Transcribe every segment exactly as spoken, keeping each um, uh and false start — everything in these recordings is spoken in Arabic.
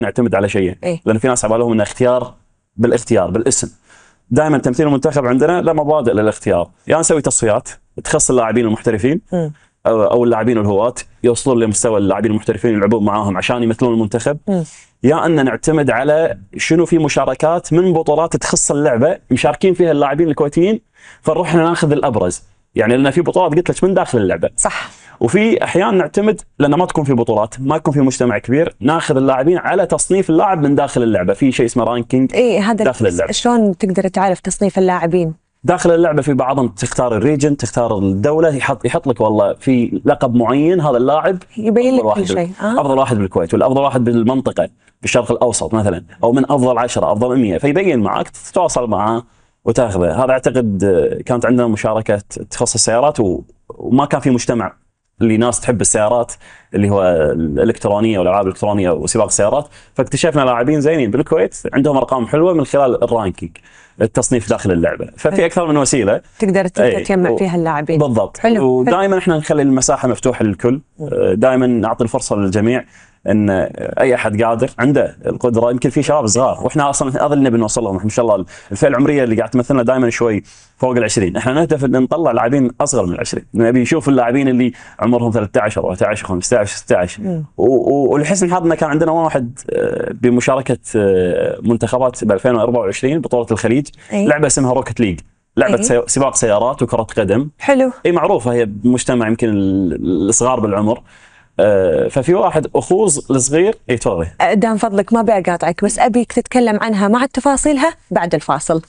نعتمد على شيء إيه؟ لان في ناس على بالهم انه اختيار بالاختيار بالاسم. دائما تمثيل المنتخب عندنا له مبادئ للاختيار، يا يعني نسوي تصفيات تخص اللاعبين المحترفين م. او او اللاعبين الهواة يوصلون لمستوى اللاعبين المحترفين يلعبون معاهم عشان يمثلون المنتخب، م. يا يعني ان نعتمد على شنو في مشاركات من بطولات تخص اللعبه مشاركين فيها اللاعبين الكويتيين، فنروح احنا ناخذ الابرز. يعني لان في بطولات قلت لك من داخل اللعبه صح، وفي احيان نعتمد لان ما تكون في بطولات ما يكون في مجتمع كبير ناخذ اللاعبين على تصنيف اللاعب من داخل اللعبه، في شيء اسمه رانكينج. اي هذا داخل اللعبه شلون تقدر تعرف تصنيف اللاعبين داخل اللعبه؟ في بعضهم تختار الريجن، تختار الدوله، يحط يحط لك والله في لقب معين هذا اللاعب يبين لك كل شيء، آه؟ افضل واحد بالكويت ولا افضل واحد بالمنطقه بالشرق الاوسط مثلا، او من افضل عشرة افضل مية، فيبين معك تتواصل معاه وتاخذه. هذا اعتقد كانت عندنا مشاركه تخص السيارات و... وما كان في مجتمع اللي ناس تحب السيارات اللي هو الالكترونيه والالعاب الالكترونيه وسباق السيارات، فاكتشفنا لاعبين زينين بالكويت عندهم ارقام حلوه من خلال الرانكينج التصنيف داخل اللعبه. ففي اكثر من وسيله تقدر تجمع فيها اللاعبين بالضبط. حلو. ودائما احنا نخلي المساحه مفتوحه للكل، دائما نعطي الفرصه للجميع ان اي احد قادر عنده القدره. يمكن في شباب صغار واحنا اصلا هذا اللي نبي نوصل لهم، ما شاء الله الفئه العمريه اللي قاعد تمثلنا دائما شوي فوق العشرين، احنا نهدف ان نطلع لاعبين اصغر من العشرين، نبي نشوف اللاعبين اللي عمرهم ثلاثة عشر أربعة عشر خمسة عشر ستة عشر. ولحسن حظنا كان عندنا واحد بمشاركه منتخبات ب ألفين وأربعة وعشرين بطوله الخليج، أي؟ لعبه اسمها روكت ليج، لعبه أي؟ سباق سيارات وكره قدم. حلو. اي معروفه هي بمجتمع يمكن الصغار بالعمر. ففي واحد اخوز الصغير. اي تفضلي. دام فضلك ما بقاطعك، بس ابيك تتكلم عنها مع تفاصيلها بعد الفاصل.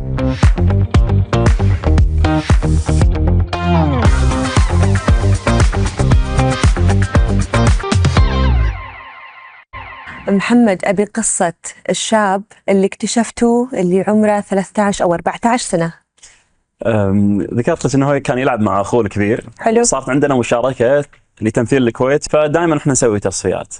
محمد، ابي قصه الشاب اللي اكتشفته اللي عمره ثلاثة عشر او أربعة عشر سنه. ذكرت لك انه هو كان يلعب مع اخوه الكبير. حلو. صارت عندنا مشاركه لتمثيل الكويت، فدائما احنا نسوي تصفيات.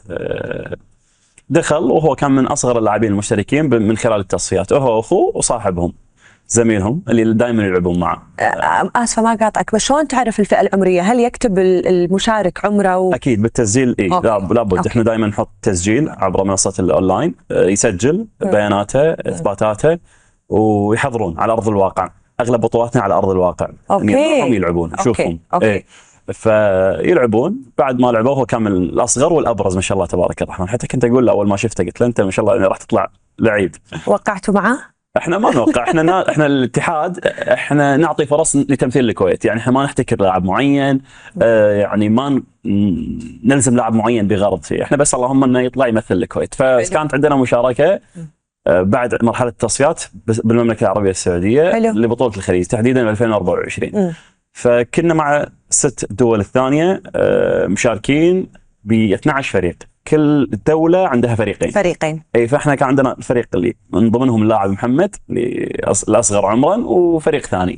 دخل وهو كان من اصغر اللاعبين المشتركين من خلال التصفيات، هو واخوه وصاحبهم زميلهم اللي دائما يلعبون معه. اسفه ما قاطعك، بس شلون تعرف الفئه العمريه؟ هل يكتب المشارك عمره و... اكيد بالتسجيل. اي لابد احنا دائما نحط تسجيل عبر منصه الاونلاين، يسجل بياناته اثباتاته ويحضرون على ارض الواقع. اغلب بطولاتنا على ارض الواقع. اوكي. هم يلعبون نشوفهم. اوكي. إيه. فيلعبون بعد ما لعبوا. هو كان من الاصغر والابرز ما شاء الله تبارك الرحمن، حتى كنت اقول له اول ما شفته قلت له انت ما شاء الله راح تطلع لعيب. وقعتوا معاه؟ احنا ما نوقع، احنا نا... احنا الاتحاد احنا نعطي فرص لتمثيل الكويت، يعني احنا ما نحتكر لاعب معين، اه يعني ما ن... نلزم لاعب معين بغرض فيه، احنا بس اللهم انه يطلع يمثل الكويت. فكانت عندنا مشاركه اه بعد مرحله التصفيات بالمملكه العربيه السعوديه. حلو. لبطوله الخليج تحديدا ألفين وأربعة وعشرين. م. فكنا مع ست دول الثانيه اه مشاركين ب اثني عشر فريق، كل دولة عندها فريقين. فريقين. اي فاحنا كان عندنا الفريق اللي من ضمنهم اللاعب محمد اللي الاصغر عمرا، وفريق ثاني.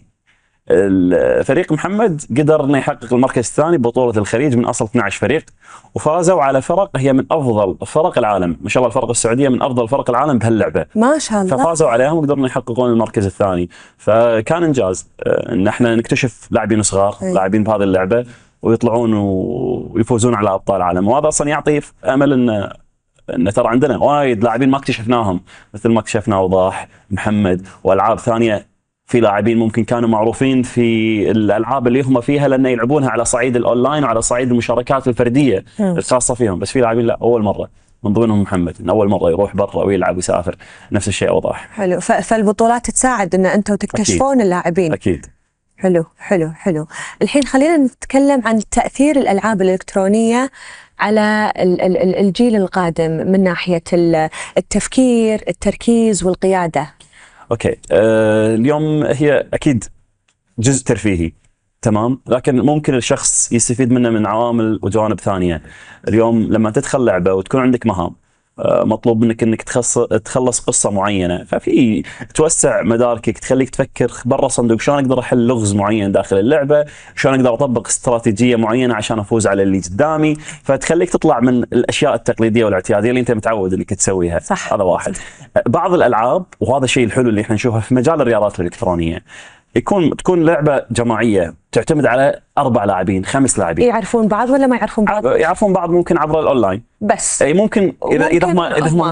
الفريق محمد قدر انه يحقق المركز الثاني ببطولة الخليج من اصل اثني عشر فريق، وفازوا على فرق هي من افضل فرق العالم، ما شاء الله الفرق السعودية من افضل فرق العالم بهاللعبة. ما شاء الله. ففازوا عليهم وقدروا يحققون المركز الثاني، فكان انجاز ان احنا نكتشف لاعبين صغار لاعبين بهذه اللعبة ويطلعون ويفوزون على ابطال العالم. وهذا اصلا يعطي امل ان ان ترى عندنا وايد لاعبين ما اكتشفناهم، مثل ما اكتشفنا وضاح محمد والعاب ثانيه. في لاعبين ممكن كانوا معروفين في الالعاب اللي هم فيها لان يلعبونها على صعيد الاونلاين وعلى صعيد المشاركات الفرديه الخاصه فيهم، بس في لاعبين لا اول مره من ضمنهم محمد إن اول مره يروح برا ويلعب ويسافر. نفس الشيء وضاح. حلو. فالبطولات تساعد ان انتم تكتشفون اللاعبين. اكيد. حلو حلو حلو. الحين خلينا نتكلم عن تأثير الألعاب الإلكترونية على الجيل القادم من ناحية التفكير، التركيز والقيادة. اوكي. آه اليوم هي اكيد جزء ترفيهي تمام، لكن ممكن الشخص يستفيد منه من عوامل وجوانب ثانية. اليوم لما تدخل لعبة وتكون عندك مهام مطلوب منك انك تخلص تخلص قصه معينه، ففي توسع مداركك تخليك تفكر برا الصندوق، شلون اقدر احل لغز معين داخل اللعبه، شلون اقدر اطبق استراتيجيه معينه عشان افوز على اللي قدامي، فتخليك تطلع من الاشياء التقليديه والاعتياديه اللي انت متعود انك تسويها. صح. هذا واحد. بعض الالعاب وهذا الشيء الحلو اللي احنا نشوفه في مجال الرياضات الالكترونيه، يكون تكون لعبه جماعيه تعتمد على اربع لاعبين خمس لاعبين. يعرفون بعض ولا ما يعرفون بعض؟ يعرفون بعض ممكن عبر الاونلاين بس. اي ممكن اذا اذا هم اذا هم